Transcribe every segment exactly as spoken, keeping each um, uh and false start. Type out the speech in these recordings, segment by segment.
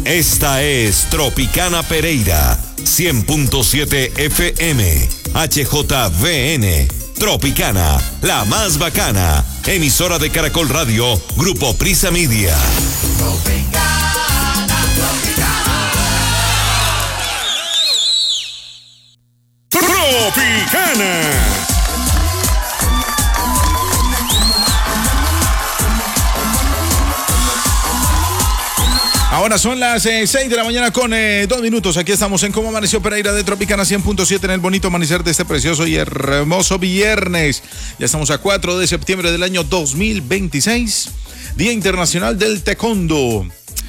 Esta es Tropicana Pereira, cien punto siete F M, H J V N, Tropicana, la más bacana, emisora de Caracol Radio, Grupo Prisa Media. Tropicana, Tropicana. Tropicana. Ahora son las eh, seis de la mañana con eh, dos minutos. Aquí estamos en Cómo Amaneció Pereira de Tropicana cien punto siete en el bonito amanecer de este precioso y hermoso viernes. Ya estamos a cuatro de septiembre del año dos mil veintiséis. Día Internacional del Taekwondo.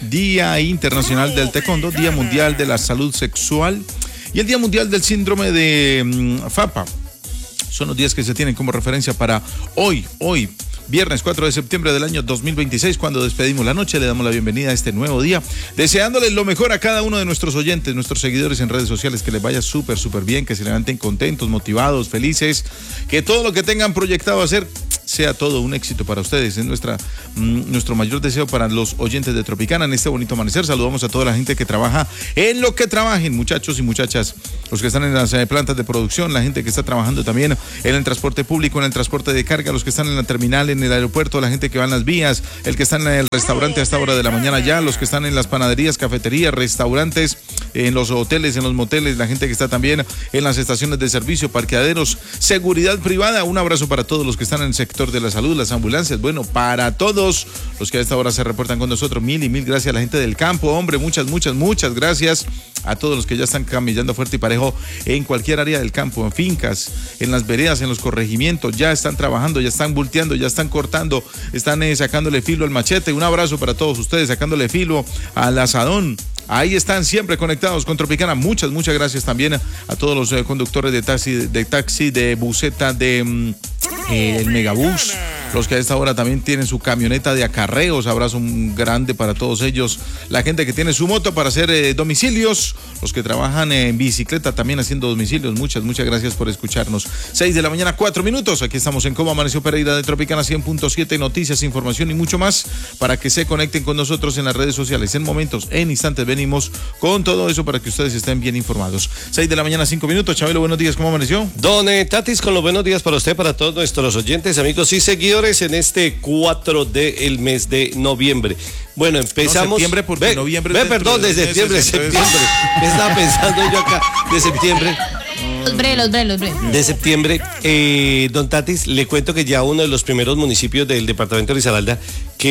Día Internacional del Taekwondo. Día Mundial de la Salud Sexual. Y el Día Mundial del Síndrome de um, FAPA. Son los días que se tienen como referencia para hoy, hoy. Viernes cuatro de septiembre del año dos mil veintiséis, cuando despedimos la noche, le damos la bienvenida a este nuevo día, deseándoles lo mejor a cada uno de nuestros oyentes, nuestros seguidores en redes sociales, que les vaya súper, súper bien, que se levanten contentos, motivados, felices, que todo lo que tengan proyectado hacer sea todo un éxito para ustedes. Es nuestra, mm, nuestro mayor deseo para los oyentes de Tropicana en este bonito amanecer. Saludamos a toda la gente que trabaja en lo que trabajen, muchachos y muchachas, los que están en las eh, plantas de producción, la gente que está trabajando también en el transporte público, en el transporte de carga, los que están en la terminal, en el aeropuerto, la gente que va en las vías, el que está en el restaurante a esta hora de la mañana ya, los que están en las panaderías, cafeterías, restaurantes, en los hoteles, en los moteles, la gente que está también en las estaciones de servicio, parqueaderos, seguridad privada. Un abrazo para todos los que están en el sector de la salud, las ambulancias, bueno, para todos los que a esta hora se reportan con nosotros, mil y mil gracias a la gente del campo, hombre, muchas, muchas, muchas gracias a todos los que ya están camellando fuerte y parejo en cualquier área del campo, en fincas, en las veredas, en los corregimientos, ya están trabajando, ya están volteando, ya están cortando, están eh, sacándole filo al machete. Un abrazo para todos ustedes, sacándole filo al asadón. Ahí están siempre conectados con Tropicana. Muchas, muchas gracias también a, a todos los eh, conductores de taxi, de taxi, de buseta, de mm, eh, el megabús, los que a esta hora también tienen su camioneta de acarreos. Abrazo grande para todos ellos. La gente que tiene su moto para hacer eh, domicilios, los que trabajan en bicicleta también haciendo domicilios. Muchas, muchas gracias por escucharnos. seis de la mañana, cuatro minutos. Aquí estamos en Cómo Amaneció Pereira de Tropicana cien punto siete. Noticias, información y mucho más para que se conecten con nosotros en las redes sociales. En momentos, en instantes, venimos con todo eso para que ustedes estén bien informados. seis de la mañana, cinco minutos. Chabelo, buenos días. ¿Cómo amaneció? Don eh, Tatis, con los buenos días para usted, para todos nuestros oyentes, amigos y seguidores en este cuatro del mes de noviembre. Bueno, empezamos. No, septiembre, porque ve, noviembre. Ve, perdón, de septiembre, septiembre. ¿Qué estaba pensando yo acá? De septiembre. Los bre, los bre, los bre. De septiembre, eh, don Tatis, le cuento que ya uno de los primeros municipios del departamento de Risaralda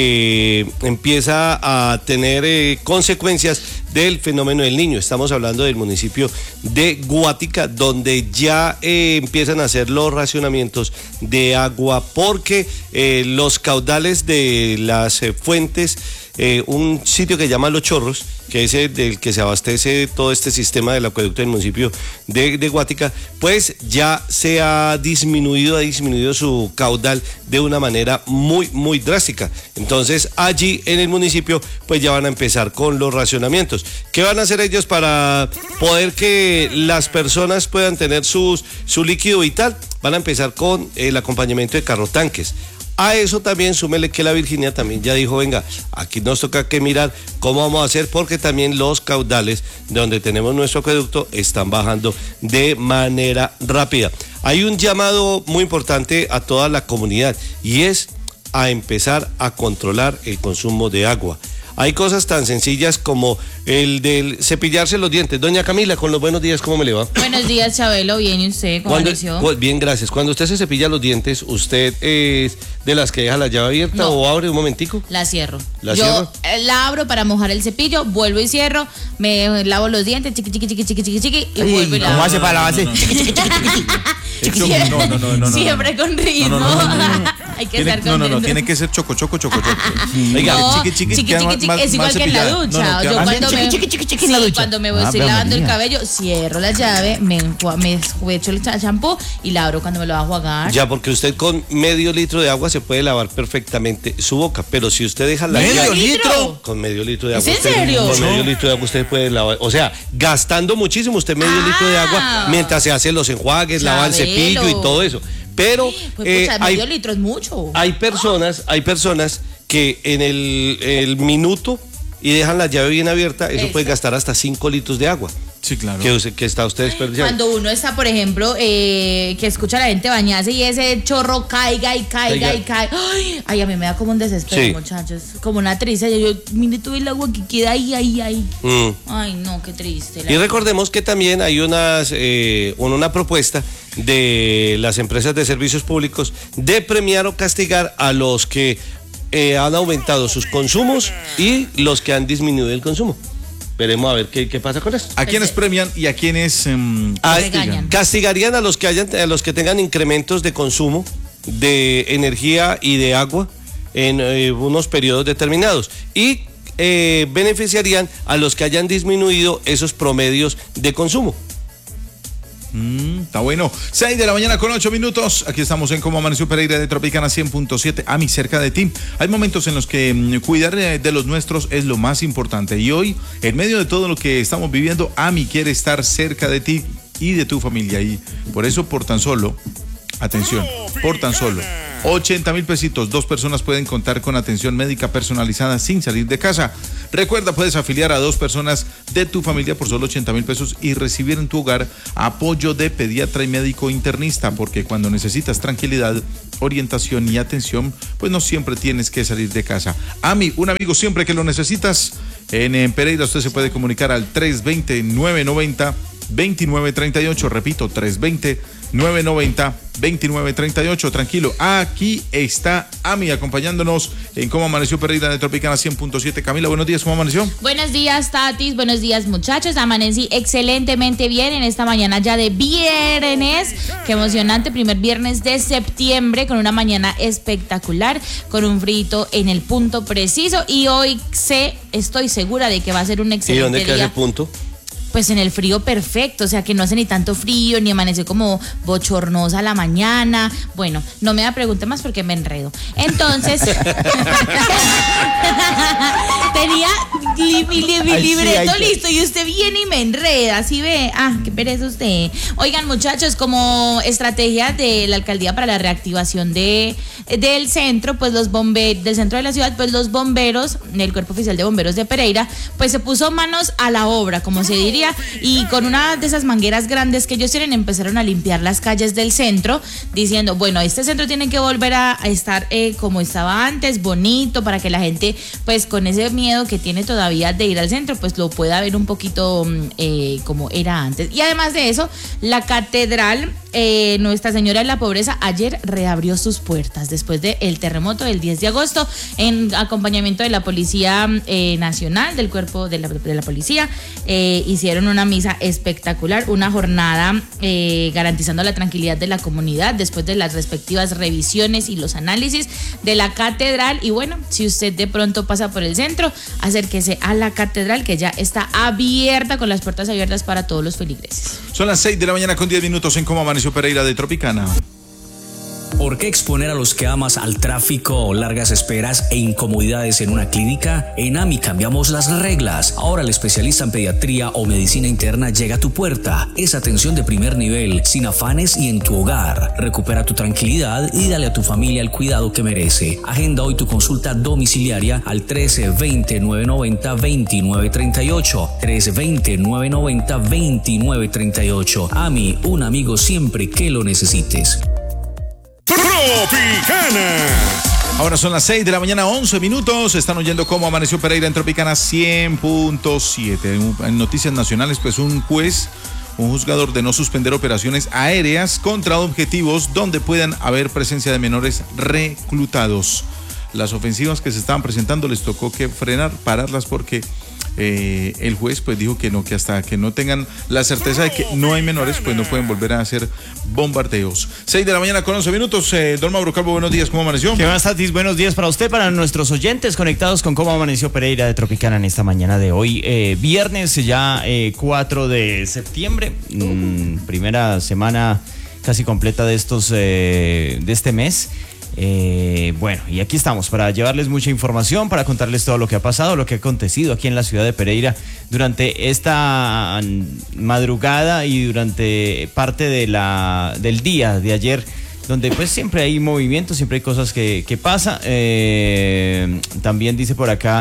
que empieza a tener eh, consecuencias del fenómeno del Niño. Estamos hablando del municipio de Guática, donde ya eh, empiezan a hacer los racionamientos de agua porque eh, los caudales de las eh, fuentes, eh, un sitio que se llama Los Chorros, que es el del que se abastece todo este sistema del acueducto del municipio de, de Guática, pues ya se ha disminuido, ha disminuido su caudal de una manera muy, muy drástica. Entonces, allí en el municipio, pues ya van a empezar con los racionamientos. ¿Qué van a hacer ellos para poder que las personas puedan tener sus, su líquido vital? Van a empezar con el acompañamiento de carrotanques. A eso también súmele que la Virginia también ya dijo, venga, aquí nos toca que mirar cómo vamos a hacer, porque también los caudales de donde tenemos nuestro acueducto están bajando de manera rápida. Hay un llamado muy importante a toda la comunidad y es a empezar a controlar el consumo de agua. Hay cosas tan sencillas como el del cepillarse los dientes. Doña Camila, con los buenos días, ¿cómo me le va? Buenos días, Chabelo, bien, ¿y usted? ¿Cómo amaneció? Bien, gracias. Cuando usted se cepilla los dientes, ¿usted es de las que deja la llave abierta no. o abre un momentico? La cierro. ¿La Yo cierro? la abro para mojar el cepillo, vuelvo y cierro, me lavo los dientes, chiqui, chiqui, chiqui, chiqui, chiqui, chiqui, y Ay, vuelvo y lavo. ¿Cómo hace para lavarse? No, no, no, no. Siempre con ritmo. No, no, no, no, no. Hay que tiene, estar no, no, no, contento. tiene que ser choco, choco, choco, choco. Oiga, no, chiqui, chiqui, chiqui, chiqui, chiqui, es igual que en la ducha. No, no, yo cuando me, chiqui, chiqui, chiqui, sí, en la ducha. cuando me voy Ah, estoy lavando el cabello, cierro la llave, me, me echo el champú y la abro cuando me lo va a jugar. Ya, porque usted con medio litro de agua se puede lavar perfectamente su boca, pero si usted deja la ¿Medio llave... litro? Con medio litro de agua. ¿Es en usted, serio? Con medio litro de agua usted puede lavar, o sea, gastando muchísimo usted medio Ah. litro de agua mientras se hace los enjuagues, lava el Chabelo. cepillo y todo eso. Pero Pues, eh, pucha, hay, medio litro es mucho. hay personas, hay personas que en el, el minuto y dejan la llave bien abierta, eso Eso. puede gastar hasta cinco litros de agua. Sí, claro. Que, que está usted desperdiciando. Cuando uno está, por ejemplo, eh, que escucha a la gente bañarse y ese chorro caiga y caiga Caiga. y caiga. Ay, ay, a mí me da como un desespero, Sí. muchachos. Como una tristeza. Yo, yo, mire todo el agua que queda ahí, ahí, ahí. Mm. Ay, no, qué triste. la Y verdad. recordemos que también hay unas, eh, una una propuesta de las empresas de servicios públicos de premiar o castigar a los que eh, han aumentado sus consumos y los que han disminuido el consumo. Veremos a ver qué, qué pasa con esto. ¿A quiénes premian y a quiénes em, Ah, regañan. castigarían a los que hayan, a los que tengan incrementos de consumo de energía y de agua en eh, unos periodos determinados y eh, beneficiarían a los que hayan disminuido esos promedios de consumo. Mm, está bueno. seis de la mañana con ocho minutos. Aquí estamos en Cómo Amaneció Pereira de Tropicana cien punto siete. Ami, cerca de ti. Hay momentos en los que mm, cuidar eh, de los nuestros es lo más importante. Y hoy, en medio de todo lo que estamos viviendo, Ami quiere estar cerca de ti y de tu familia. Y por eso, por tan solo, atención, por tan solo ochenta mil pesitos, dos personas pueden contar con atención médica personalizada sin salir de casa. Recuerda, puedes afiliar a dos personas de tu familia por solo ochenta mil pesos y recibir en tu hogar apoyo de pediatra y médico internista, porque cuando necesitas tranquilidad, orientación y atención, pues no siempre tienes que salir de casa. Ami, un amigo siempre que lo necesitas. En, en Pereira usted se puede comunicar al tres dos cero, nueve nueve cero, dos nueve tres ocho, repito, tres dos cero, nueve nueve cero, dos nueve tres ocho. Tranquilo, aquí está Ami acompañándonos en Cómo Amaneció Pereira de Tropicana cien punto siete. Camila, buenos días, ¿cómo amaneció? Buenos días, Tatis. Buenos días, muchachos. Amanecí excelentemente bien en esta mañana ya de viernes. Qué emocionante, primer viernes de septiembre, con una mañana espectacular, con un frito en el punto preciso. Y hoy sé, estoy segura de que va a ser un ¿Y excelente dónde queda día. ese punto? Pues en el frío perfecto, o sea que no hace ni tanto frío, ni amaneció como bochornosa la mañana. Bueno, no me da pregunta más porque me enredo. Entonces, tenía li- mi, li- mi Ay, sí, libreto ay, listo y usted viene y me enreda, ¿sí ve? Ah, qué pereza usted. Oigan, muchachos, como estrategia de la alcaldía para la reactivación de del centro, pues los bomberos, del centro de la ciudad, pues los bomberos, del Cuerpo Oficial de Bomberos de Pereira, pues se puso manos a la obra, como se diría, y con una de esas mangueras grandes que ellos tienen, empezaron a limpiar las calles del centro, diciendo, bueno, este centro tiene que volver a, a estar eh, como estaba antes, bonito, para que la gente, pues con ese miedo que tiene todavía de ir al centro, pues lo pueda ver un poquito eh, como era antes. Y además de eso, la catedral eh, Nuestra Señora de la Pobreza ayer reabrió sus puertas después del terremoto del diez de agosto, en acompañamiento de la Policía eh, Nacional, del cuerpo de la, de la policía. Eh, hicieron una misa espectacular, una jornada eh, garantizando la tranquilidad de la comunidad después de las respectivas revisiones y los análisis de la catedral. Y bueno, si usted de pronto pasa por el centro, acérquese a la catedral, que ya está abierta, con las puertas abiertas para todos los feligreses. Son las seis de la mañana con diez minutos en Cómo Amaneció Pereira de Tropicana. ¿Por qué exponer a los que amas al tráfico, largas esperas e incomodidades en una clínica? En AMI cambiamos las reglas. Ahora el especialista en pediatría o medicina interna llega a tu puerta. Es atención de primer nivel, sin afanes y en tu hogar. Recupera tu tranquilidad y dale a tu familia el cuidado que merece. Agenda hoy tu consulta domiciliaria al trece veinte, novecientos noventa, veintinueve treinta y ocho. trece veinte, novecientos noventa, veintinueve treinta y ocho. AMI, un amigo siempre que lo necesites. Tropicana. Ahora son las seis de la mañana, once minutos. Están oyendo Cómo Amaneció Pereira en Tropicana cien punto siete. En noticias nacionales, pues un juez, un juzgador ordenó suspender operaciones aéreas contra objetivos donde puedan haber presencia de menores reclutados. Las ofensivas que se estaban presentando les tocó que frenar, pararlas, porque eh, el juez pues dijo que no, que hasta que no tengan la certeza de que no hay menores, pues no pueden volver a hacer bombardeos. seis de la mañana con once minutos. Eh, don Mauro Calvo, buenos días, ¿cómo amaneció? ¿Qué más, Tatis? Buenos días para usted, para nuestros oyentes conectados con Cómo Amaneció Pereira de Tropicana en esta mañana de hoy. Eh, viernes ya eh, cuatro de septiembre, mm, primera semana casi completa de estos eh, de este mes. Eh, bueno, y aquí estamos para llevarles mucha información, para contarles todo lo que ha pasado, lo que ha acontecido aquí en la ciudad de Pereira durante esta madrugada y durante parte de la, del día de ayer, donde pues siempre hay movimiento, siempre hay cosas que, que pasan. Eh, también dice por acá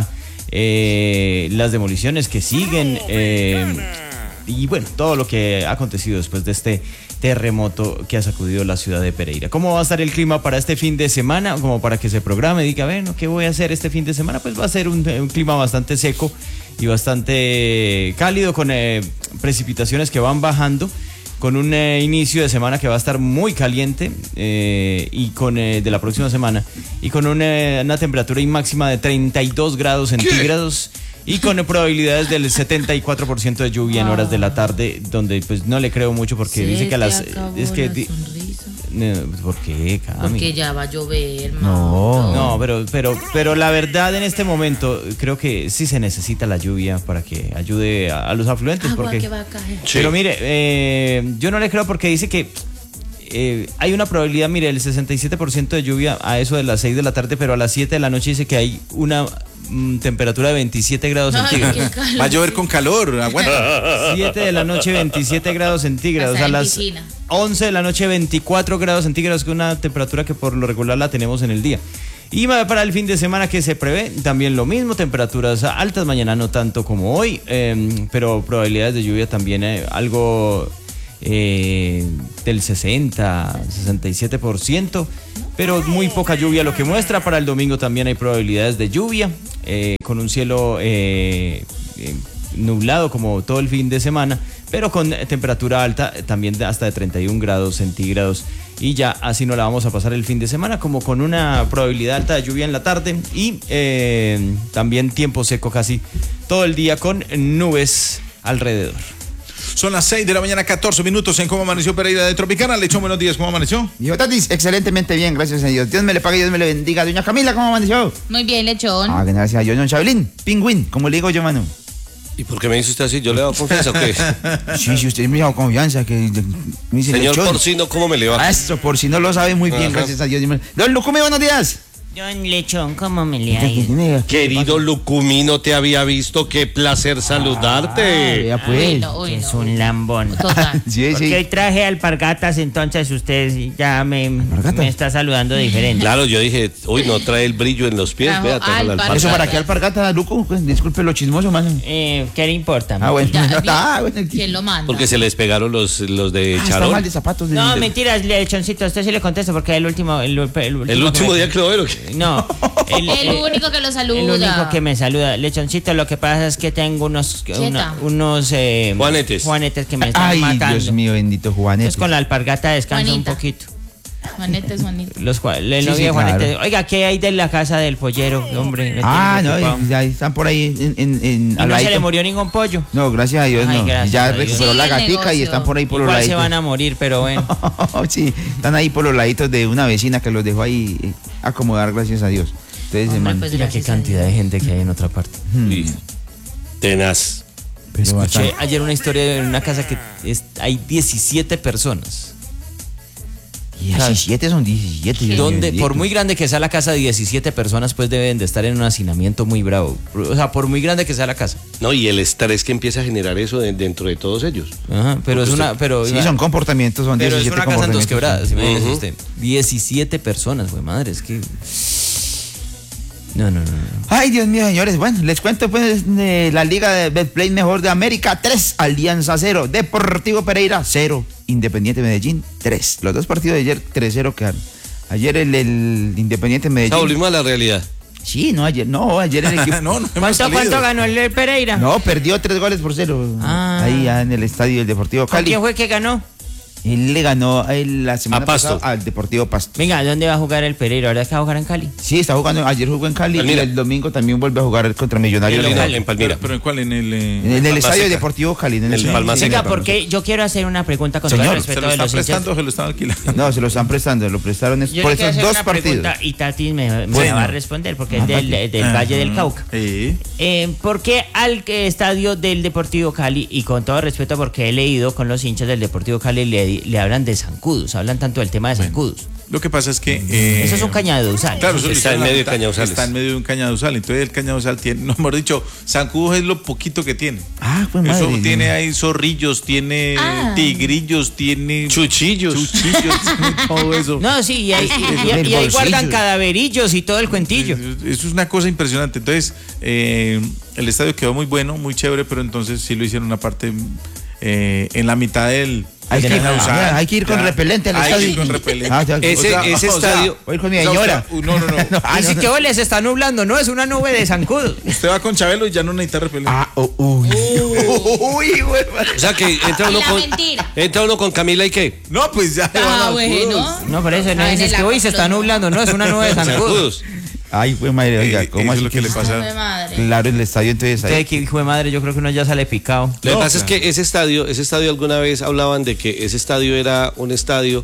eh, las demoliciones que siguen, eh, y bueno, todo lo que ha acontecido después de este terremoto que ha sacudido la ciudad de Pereira. ¿Cómo va a estar el clima para este fin de semana? Como para que se programe, diga, bueno, ¿qué voy a hacer este fin de semana? Pues va a ser un, un clima bastante seco y bastante cálido, con eh, precipitaciones que van bajando, con un eh, inicio de semana que va a estar muy caliente, eh, y con eh, de la próxima semana, y con una, una temperatura máxima de treinta y dos grados centígrados. Y con probabilidades del setenta y cuatro por ciento de lluvia en horas de la tarde, donde pues no le creo mucho porque Se dice que a las... te acabó Es que... la di- sonrisa. No, ¿por qué, Cami? Porque ya va a llover, No, Mauro. no, pero, pero, pero la verdad en este momento creo que sí se necesita la lluvia para que ayude a, a los afluentes. Agua porque, que va a caer. Pero mire, eh, yo no le creo porque dice que eh, hay una probabilidad, mire, el sesenta y siete por ciento de lluvia a eso de las seis de la tarde, pero a las siete de la noche dice que hay una mm, temperatura de veintisiete grados Ay, centígrados. qué calor. Va a llover con calor, aguanta. siete de la noche, veintisiete grados centígrados. Hasta A en las piscina. once de la noche, veinticuatro grados centígrados, que es una temperatura que por lo regular la tenemos en el día. Y para el fin de semana que se prevé, también lo mismo, temperaturas altas, mañana no tanto como hoy, eh, pero probabilidades de lluvia también eh, algo eh, del sesenta, sesenta y siete por ciento, pero muy poca lluvia lo que muestra. Para el domingo también hay probabilidades de lluvia, eh, con un cielo eh, eh, nublado como todo el fin de semana, pero con temperatura alta, también de hasta de treinta y un grados centígrados, y ya así no la vamos a pasar el fin de semana, como con una probabilidad alta de lluvia en la tarde, y eh, también tiempo seco casi todo el día con nubes alrededor. Son las seis de la mañana, catorce minutos en Cómo Amaneció Pereira de Tropicana. Lechón, buenos días, ¿cómo amaneció? Dijo Tatis, excelentemente bien, gracias a Dios. Dios me le pague, Dios me le bendiga. Doña Camila, ¿cómo amaneció? Muy bien, Lechón. Ah, gracias a Dios. Don Chabelín, pingüín, como le digo yo, mano. ¿Y por qué me dice usted así? ¿Yo le he dado confianza o qué? Sí, sí, usted me dio confianza. Que, me dice Señor Lechón. Porcino, ¿cómo me le va? Ah, eso, por si no lo sabe muy bien, Ajá. gracias a Dios. Dime- Don Lucumí, buenos días. Don Lechón, ¿cómo me le Dime, ¿qué Querido Lucumí, no te había visto. Qué placer Ah, saludarte. vea, pues. Uy, no, uy, no. un lambón. Total. Sí, sí. Porque hoy traje alpargatas, entonces usted ya me, ¿Alpargatas? me está saludando diferente. Claro, yo dije, uy, no trae el brillo en los pies. Trajo Vea, trajo la alpargatas. alpargata. ¿Eso para qué alpargata, Luco? Pues, disculpe lo chismoso, mano. Eh, ¿Qué le importa? Ah, bueno. Ya, Ah, bueno. ¿Quién lo manda? Porque se les pegaron los, los de Ah, está Charol. mal de zapatos. de- No, de- mentiras, Lechoncito, a usted sí le contesto porque el último... El, el último, El último que día me- que lo veo. ¿qué? No, el, El único que lo saluda. El único que me saluda. Lechoncito, lo que pasa es que tengo unos... Quieta. una- unos... eh, Juanetes. Juanetes que me están Ay, matando. Dios mío, bendito Juanete. Entonces con la alpargata descansa Juanita. un poquito. Juanete es Juanito. Los, Juan- el Sí, novio sí, de Juanete. claro. Oiga, ¿qué hay de la casa del pollero, hombre? Me Ah, tiene no, preocupado. y- ya están por ahí en, en, en ¿Y al no se le ladito. murió ningún pollo? No, gracias a Dios, Ay, no. gracias Ya a Dios. recuperó Sí, la el gatica y negocio. están por ahí por los Igual se laditos. van a morir, pero bueno. Sí, están ahí por los laditos de una vecina que los dejó ahí eh, acomodar, gracias a Dios. Ustedes se Hombre, mandan. pues, Mira qué gracias a cantidad de gente que hay en otra parte. Y tenaz. Pero Escuché bastante. ayer una historia de una casa que es- hay diecisiete personas. diecisiete son diecisiete. Dios mío, Donde, bendito. por muy grande que sea la casa, diecisiete personas pues deben de estar en un hacinamiento muy bravo. O sea, por muy grande que sea la casa. No, y el estrés que empieza a generar eso de- dentro de todos ellos. Ajá, pero es Porque una... Pero, Sí, son comportamientos, son pero es diecisiete una casa en dos comportamientos. quebradas, imagínese Ujú. usted. diecisiete personas, güey, madre, es que... No, no, no, no. Ay, Dios mío, señores. Bueno, les cuento pues de la Liga de Betplay Mejor de América, tres, Alianza cero, Deportivo Pereira cero, Independiente Medellín tres. Los dos partidos de ayer tres cero quedaron. Ayer el, el Independiente O sea, Medellín. volvimos a la realidad. Sí, no, ayer no, ayer el equipo. no, no hemos ¿Cuánto, salido. ¿Cuánto ganó el Pereira? No, perdió tres goles por cero. Ah. Ahí ya en el estadio del Deportivo ¿Con Cali. quién fue que ganó? Él le ganó él, la semana A Pasto. pasada al Deportivo Pasto. Venga, ¿dónde va a jugar el Pereira? ¿Ahora es que va a jugar en Cali? Sí, está jugando, ayer jugó en Cali Palmira. y el domingo también vuelve a jugar contra Millonarios. En, de en, Cali. en Palmira. ¿Pero en cuál? ¿En el...? eh, En el, Palma estadio Seca. Deportivo Cali. En el, El estadio- Palma sí, Seca. en el Venga, Palma porque yo quiero hacer una pregunta con todo Señor, el ¿Se respeto lo de está los hinchas. prestando o se lo están alquilando? No, se lo están prestando, lo prestaron es Yo por le quiero esos hacer dos una partidos. pregunta y Tati me, me Bueno. va a responder porque es Ah, del, Tati. del Valle del Cauca. Sí. Eh, ¿Por qué al eh, estadio del Deportivo Cali, y con todo respeto porque he leído con los hinchas del Deportivo Cali, le, le, le hablan de zancudos, hablan tanto del tema de zancudos. Lo que pasa es que... Eh, eso es un cañaduzal. Claro, eso está en medio de cañaduzales. Está en medio de un cañaduzal. Entonces el cañaduzal tiene, no hemos dicho, zancudos es lo poquito que tiene. Ah, pues madre. Eso tiene ahí zorrillos, tiene Ah. tigrillos, tiene... Chuchillos. Chuchillos, tiene todo eso. No, sí, y ahí, y- y- y Del ahí guardan bolsillo. cadaverillos y todo el cuentillo. Eso es una cosa impresionante. Entonces, eh, el estadio quedó muy bueno, muy chévere, pero entonces sí lo hicieron una parte eh, en la mitad del... Hay que, del ir, cañaduzal. ah, hay que ir con Ya. repelente al Hay que estadio. ir con repelente. Ah, ya. Ese- O sea, ese o sea, estadio- Voy con mi o sea, señora. usted- no, no, no. Ah, Dice no, que no. hoy les está nublando, no, es una nube de zancudos. Usted va con Chabelo y ya no necesita repelente. Ah, oh, uy. Uy, güey. O sea que entra uno La con. mentira. Entra uno con Camila y qué? No, pues ya. Ah, van a bueno. puros. No, por eso no Ah, en dices el que hoy agua se está flotando. nublando, no, es una nube de zancudos. Zancudos. Ay, güey, madre, oiga, Eh, ¿cómo eso así es lo que le Ay, pasa. madre. Claro, el estadio entonces ahí. Usted, que hijo de madre, yo creo que uno ya sale picado. Lo que No, pasa claro. es que ese estadio, ese estadio alguna vez hablaban de que ese estadio era un estadio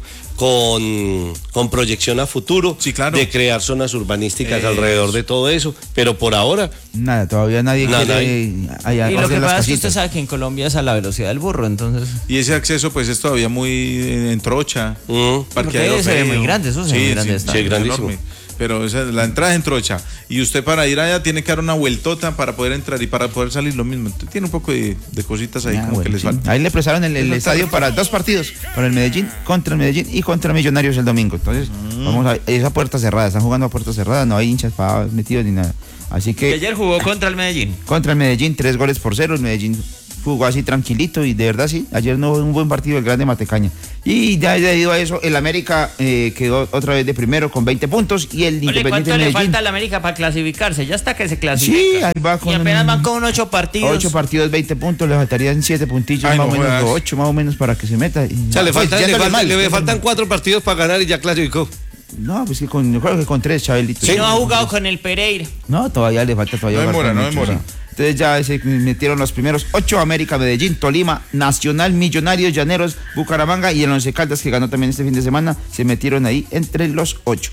con, con proyección a futuro, Sí, claro. de crear zonas urbanísticas Eso. alrededor de todo eso, pero por ahora Nada, todavía nadie Nada, quiere allá Y lo que hacer las pasa es que usted casitas. sabe que en Colombia es a la velocidad del burro, entonces... Y ese acceso, pues, es todavía muy eh, en trocha. mm, Parqueadero Porque se ve feo. muy grande, eso se ve muy grande, está. Sí, es grandísimo. enorme. Pero esa- la entrada es en trocha. Y usted para ir allá tiene que dar una vueltota para poder entrar y para poder salir lo mismo. Entonces, tiene un poco de, de cositas ahí Ah, como bueno, que les sí. falta. Ahí le prestaron el, el estadio para dos partidos, para el Medellín, contra el Medellín y contra Millonarios el domingo. Entonces, Mm. vamos a esa puerta cerrada, están jugando a puerta cerrada, no hay hinchas para metidos ni nada. Así Que que ayer jugó contra el Medellín. contra el Medellín, tres goles por cero, el Medellín jugó así tranquilito y de verdad sí, ayer no hubo un buen partido el Grande Matecaña. Y ya debido a eso, el América eh, quedó otra vez de primero con veinte puntos y el Oye, Independiente ¿cuánto le Medellín. falta a la América para clasificarse? Ya está que se clasifica. Sí, ahí va con Y apenas un- van con ocho partidos. Ocho partidos, veinte puntos, le faltarían siete puntillos, Ay, más no o menos, jodas. o ocho más o menos para que se meta. Y- o sea, le, pues, faltan, le, yéndole faltan, mal, le yéndole faltan mal. cuatro partidos para ganar y ya clasificó. No, pues que con, yo creo que con tres, Chabelito. Si no ha jugado con el Pereira. No, todavía le falta todavía. No jugar demora, con no muchos, demora. sí. Entonces ya se metieron los primeros ocho: América, Medellín, Tolima, Nacional, Millonarios, Llaneros, Bucaramanga y el Once Caldas, que ganó también este fin de semana, se metieron ahí entre los ocho.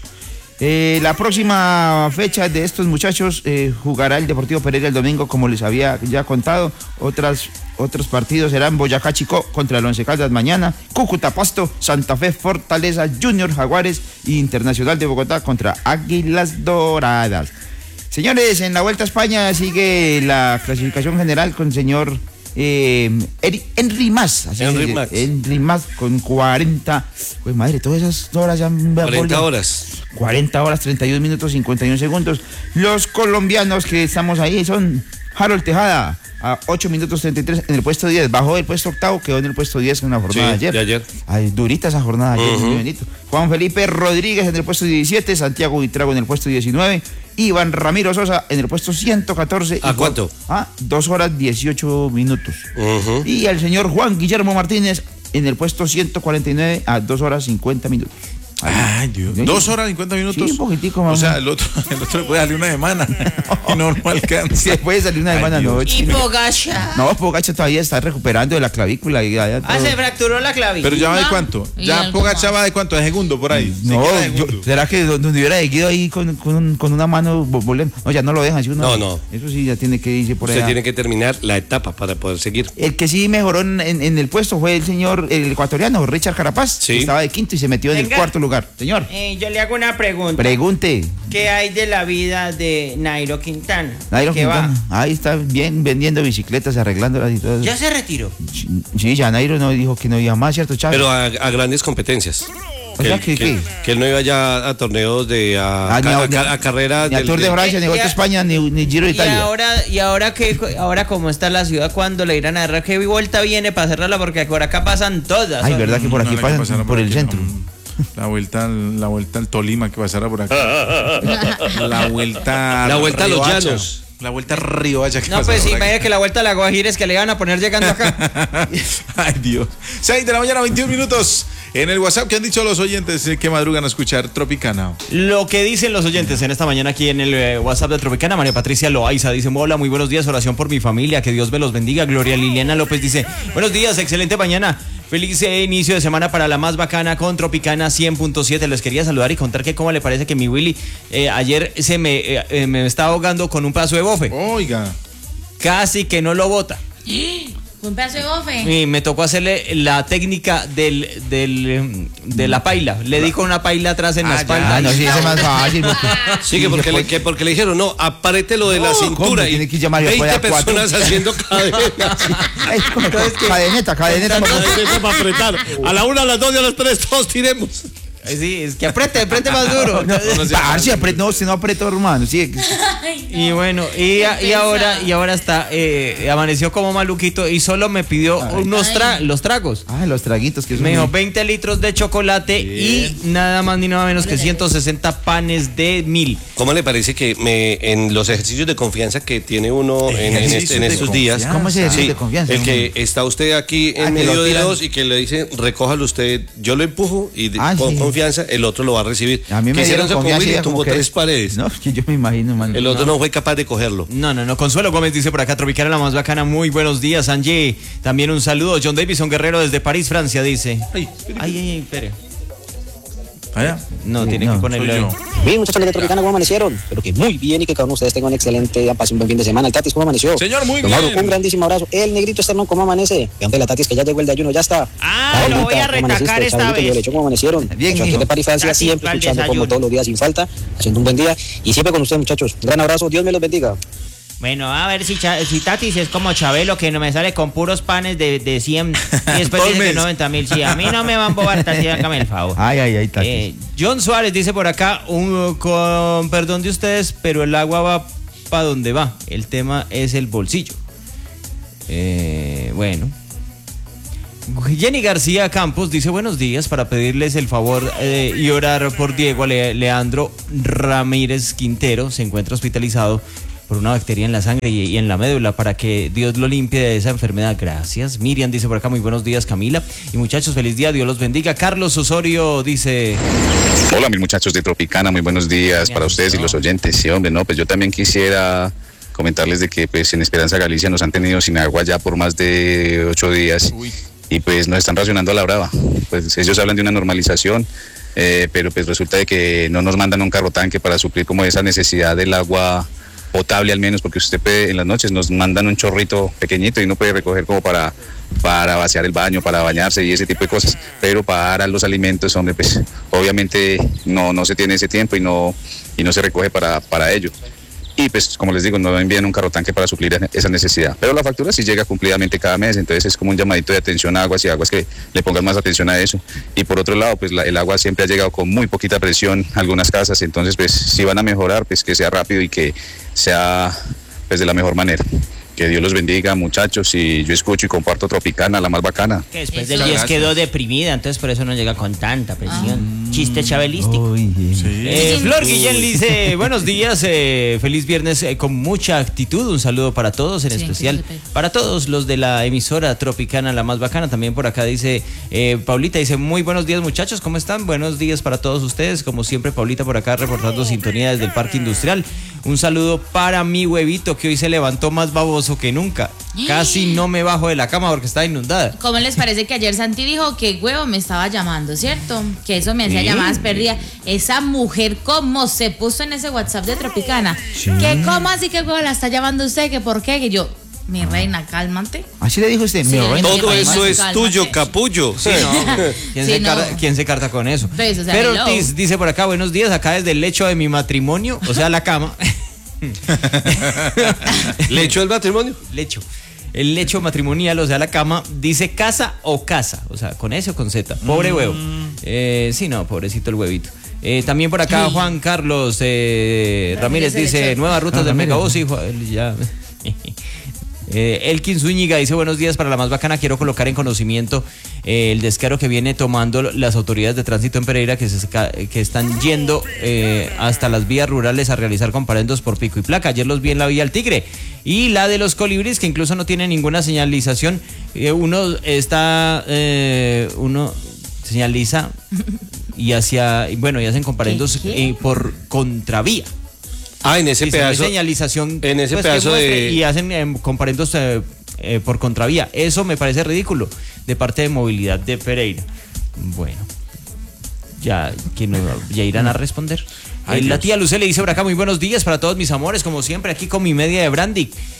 Eh, la próxima fecha de estos muchachos eh, jugará el Deportivo Pereira el domingo, como les había ya contado. Otras, otros partidos serán Boyacá Chicó contra el Once Caldas mañana, Cúcuta Pasto, Santa Fe Fortaleza, Junior Jaguares e Internacional de Bogotá contra Águilas Doradas. Señores, en la Vuelta a España sigue la clasificación general con el señor eh, Eri- Henry Mas. así Henry se dice, Mas. Henry Mas con cuarenta. Pues madre, todas esas horas ya. cuarenta horas. cuarenta horas, treinta y un minutos, cincuenta y un segundos. Los colombianos que estamos ahí son Harold Tejada a ocho minutos treinta y tres en el puesto diez. Bajó del puesto octavo, quedó en el puesto diez en la jornada Sí, de ayer. de ayer. Ay, durita esa jornada de ayer, Ujú. muy bonito. Juan Felipe Rodríguez en el puesto diecisiete, Santiago Buitrago en el puesto diecinueve, Iván Ramiro Sosa en el puesto ciento catorce. ¿A y cuánto? Juan- Ah, dos horas dieciocho minutos. Ujú. Y el señor Juan Guillermo Martínez en el puesto ciento cuarenta y nueve a dos horas cincuenta minutos. Ay, Dios. Sí. Dos horas cincuenta minutos. Sí, un poquitico O más. sea, el otro, el otro le puede darle una semana. Y no, no alcanza. Se puede salir una Ay, semana, no. Dios. Y chino. Pogacha. No, Pogacha todavía está recuperando de la clavícula. Y ya, ya Ah, todo. se fracturó la clavícula. Pero ya va de cuánto. Y Ya algo Pogacha más. va de cuánto, de segundo por ahí. Se No, queda de yo- segundo. ¿será que donde hubiera seguido ahí con, con, un- con una mano vo- volando? No, ya no lo dejan. ¿sí? Uno- No, no. Eso sí, ya tiene que irse por Usted allá. tiene que terminar la etapa para poder seguir. El que sí mejoró en, en- en el puesto fue el señor el ecuatoriano, Richard Carapaz. Sí. Que estaba de quinto y se metió en Venga. el cuarto lugar. Señor, Eh, yo le hago una pregunta. pregunte. ¿Qué hay de la vida de Nairo Quintana? Nairo ¿Qué va? Quintana. Ahí está bien vendiendo bicicletas, arreglándolas y todo. Ya se retiró. Sí, ya Nairo no dijo que no iba más, ¿cierto, Chávez? Pero a, a grandes competencias. O sea, él- que- que, que- que él no iba ya a torneos de a, Ah, ni a, ni a- a carreras ni a del- Tour de del- Francia, ni Eh, Vuelta a ya- España, ni, ni Giro de Y Italia. ahora, y ahora que ahora cómo está la ciudad cuando le irán a dar qué vuelta viene para cerrarla porque por acá pasan todas. Ay, ¿verdad que por aquí No, la que pasan? pasara Por el aquí, centro. no. La vuelta, al- la vuelta al Tolima que pasara por acá. La vuelta. La vuelta a los Riohacha. llanos. La vuelta a Riohacha que No, pasara pues sí, por acá. imagínate que la vuelta a la Guajira es que le iban a poner llegando acá. Ay, Dios. seis de la mañana, veintiún minutos. En el WhatsApp, ¿qué han dicho los oyentes eh, que madrugan a escuchar Tropicana? Lo que dicen los oyentes en esta mañana aquí en el eh, WhatsApp de Tropicana, María Patricia Loaiza dice, hola, muy buenos días, oración por mi familia, que Dios me los bendiga. Gloria Liliana López dice, buenos días, excelente mañana, feliz eh, inicio de semana para la más bacana con Tropicana cien punto siete. Les quería saludar y contar que cómo le parece que mi Willy eh, ayer se me, eh, eh, me está ahogando con un pedazo de bofe, Oiga. casi que no lo bota. Un pedazo de bofe. Y me tocó hacerle la técnica del, del, de la paila. Le di con una paila atrás en Ah, la ya, espalda. no, sí, ese es más fácil. Porque, Sí, que porque, le, que porque le dijeron, no, apárete lo de la No, cintura. ¿cómo? Y Tiene que llamar yo veinte afuera cuatro. personas haciendo cadena. Ay, como- cadeneta, cadeneta. Cadena para apretar. A la una, a las dos y a las tres, todos tiremos. Sí, es que apriete, apriete más duro. Parce, apretó, no, usted no apretó, hermano. Sí, Y bueno, y, a- y ahora y ahora está, eh, amaneció como maluquito y solo me pidió unos tra los tragos. ah, los traguitos que son. Me dijo veinte litros de chocolate y nada más ni nada menos que ciento sesenta panes de mil. ¿Cómo le parece que me, en los ejercicios de confianza que tiene uno en, en, este- en Ejercicios de estos días? confianza. ¿Cómo es ejercicio de confianza? El que está usted aquí en Ah, que medio lo de tiran. dos y que le dice, recójalo usted, yo lo empujo y de- Ah, con sí. confianza el otro lo va a recibir. A mí me Que hicieron dieron ese confianza convivio y y tuvo como que- tres paredes. No, que yo me imagino, man. El otro no. fue capaz de cogerlo. No, no, no. Consuelo Gómez dice por acá, Tropicana la más bacana. Muy buenos días, Angie. También un saludo. John Davison Guerrero desde París, Francia, dice. Ay, ay, ay, espere. Allá. No, tiene no, que ponerle. soy Bien, muchachos de Tropicana, ¿cómo amanecieron? Pero que muy bien y que cada uno de ustedes tenga un excelente día, pase un buen fin de semana. El Tatis, ¿cómo amaneció? Señor, muy Don Mauro, bien. un grandísimo abrazo. El negrito externo, ¿cómo amanece? Vean de la Tatis que ya llegó el de ayuno, ya está. Ah, lo voy a ¿cómo amaneciste? retacar esta Chabelito, vez. Violeta, ¿cómo amanecieron? Bien, Muchachos, aquí mijo. de París, Francia, Tatis, siempre ¿cuál escuchando como desayuno? todos los días sin falta, haciendo un buen día y siempre con ustedes, muchachos. Un gran abrazo, Dios me los bendiga. Bueno, a ver si, Cha- si Tatis es como Chabelo, que no me sale con puros panes de, de cien y después Todo el dice que mes. noventa mil. Sí, a mí no me van a bobar, Tatis, hágame el favor. Ay, ay, ay, Tati. Eh, John Suárez dice por acá, un, con perdón de ustedes, pero el agua va para donde va. El tema es el bolsillo. Eh, bueno. Jenny García Campos dice buenos días para pedirles el favor eh, y orar por Diego Le- Leandro Ramírez Quintero. Se encuentra hospitalizado por una bacteria en la sangre y, y en la médula para que Dios lo limpie de esa enfermedad. Gracias. Miriam dice por acá muy buenos días, Camila. Y muchachos, feliz día, Dios los bendiga. Carlos Osorio dice... Hola, mis muchachos de Tropicana, muy buenos días para ustedes y los oyentes. Sí, hombre, no, pues yo también quisiera comentarles de que pues en Esperanza Galicia nos han tenido sin agua ya por más de ocho días y pues nos están racionando a la brava. Pues ellos hablan de una normalización, eh, pero pues resulta de que no nos mandan un carro tanque para suplir como esa necesidad del agua potable al menos, porque usted puede, en las noches nos mandan un chorrito pequeñito y no puede recoger como para, para vaciar el baño, para bañarse y ese tipo de cosas, pero para los alimentos, hombre, pues obviamente no, no se tiene ese tiempo y no, y no se recoge para, para ello. Y pues, como les digo, no envían un carro tanque para suplir esa necesidad. Pero la factura sí llega cumplidamente cada mes, entonces es como un llamadito de atención a aguas y aguas que le pongan más atención a eso. Y por otro lado, pues la, el agua siempre ha llegado con muy poquita presión a algunas casas, entonces pues si van a mejorar, pues que sea rápido y que sea pues de la mejor manera. Que Dios los bendiga, muchachos, y yo escucho y comparto Tropicana, la más bacana. Que después Eso. del diez Gracias. quedó deprimida, entonces por eso no llega con tanta presión. Chiste chabelístico. Uy, Eh, Sí. Flor Guillén dice, buenos días, eh, feliz viernes eh, con mucha actitud, un saludo para todos, en Sí, especial que se pe- para todos los de la emisora Tropicana, la más bacana. También por acá dice, eh, Paulita dice, muy buenos días muchachos, ¿cómo están? Buenos días para todos ustedes, como siempre Paulita por acá reportando sintonía desde el Parque Industrial. Un saludo para mi huevito que hoy se levantó más baboso que nunca. Casi no me bajo de la cama porque está inundada. ¿Cómo les parece que ayer Santi dijo que huevo me estaba llamando, ¿cierto? Que eso me hacía Sí. llamadas perdidas. Esa mujer, ¿cómo se puso en ese WhatsApp de Tropicana? Que cómo así que huevo la está llamando usted, que por qué, que yo, mi reina, cálmate. Así le dijo usted, Sí, mi le reina. dije, Todo Ay, eso más es cálmate. tuyo, capullo. Sí, no. ¿Quién, Sí, se no. carta, ¿Quién se carta con eso? Pues, o sea, Pero hello. Ortiz dice por acá, buenos días, acá desde el lecho de mi matrimonio, o sea, la cama. ¿Le echó el matrimonio? Lecho. El lecho matrimonial, o sea, la cama, dice casa o casa, o sea, con S o con Z. Pobre huevo. Eh, sí, no, pobrecito el huevito. Eh, también por acá Sí. Juan Carlos eh, Ramírez Ramírez el dice, hecho. nuevas rutas Ah, del Ramírez. Megabús, hijo. él ya. Eh, Elkin Zúñiga dice buenos días para la más bacana, quiero colocar en conocimiento eh, el descaro que viene tomando las autoridades de tránsito en Pereira que, se, que están yendo eh, hasta las vías rurales a realizar comparendos por pico y placa. Ayer los vi en la vía El Tigre y la de los colibríes que incluso no tiene ninguna señalización. Eh, uno está, eh, uno señaliza y hacia, y bueno, y hacen comparendos ¿Qué, qué? eh, por contravía. Ah, en ese Sí, son de pedazo. señalización en ese pues, que pedazo muestre de- y hacen eh, comparendos eh, eh, por contravía. Eso me parece ridículo de parte de movilidad de Pereira. Bueno, ya, que no- ya irán a responder. Ay, Eh, la Dios. tía Lucía le dice por acá muy buenos días para todos mis amores, como siempre aquí con mi media de brandy.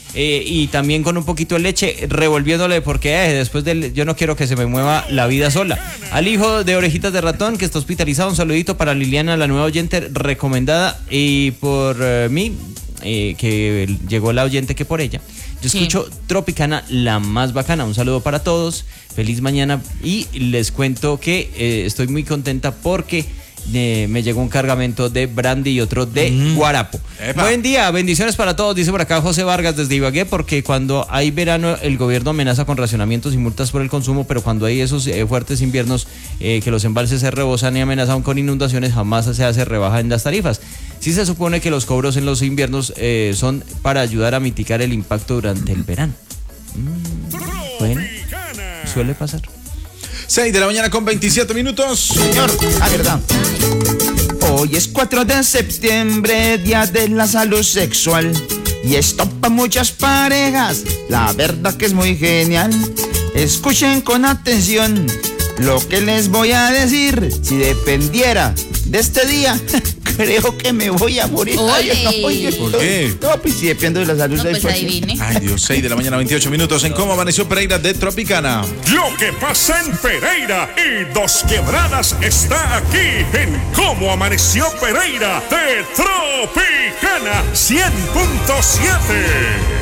eh, y también con un poquito de leche, revolviéndole porque eh, después del, yo no quiero que se me mueva la vida sola. Al hijo de Orejitas de Ratón que está hospitalizado, un saludito para Liliana, la nueva oyente recomendada, y por eh, mí, eh, que llegó la oyente que por ella. Yo escucho sí. Tropicana, la más bacana. Un saludo para todos, feliz mañana, y les cuento que eh, estoy muy contenta porque eh, me llegó un cargamento de brandy y otro de mm. guarapo. Epa. Buen día, bendiciones para todos, dice por acá José Vargas desde Ibagué, porque cuando hay verano el gobierno amenaza con racionamientos y multas por el consumo, pero cuando hay esos eh, fuertes inviernos eh, que los embalses se rebosan y amenazan con inundaciones, jamás se hace rebaja en las tarifas. Sí se supone que los cobros en los inviernos eh, son para ayudar a mitigar el impacto durante el verano. Mm, bueno, suele pasar. seis de la mañana con veintisiete minutos. Señor, ah, verdad. Hoy es cuatro de septiembre, Día de la Salud Sexual. Y esto para muchas parejas, la verdad que es muy genial. Escuchen con atención lo que les voy a decir. Si dependiera de este día, creo que me voy a morir. Ay, no, ¿por qué? No, pues si dependo de la salud. No, pues adivine. Ay, Dios, seis de la mañana, veintiocho minutos en Cómo Amaneció Pereira de Tropicana. Lo que pasa en Pereira y Dos Quebradas está aquí en Cómo Amaneció Pereira de Tropicana cien punto siete.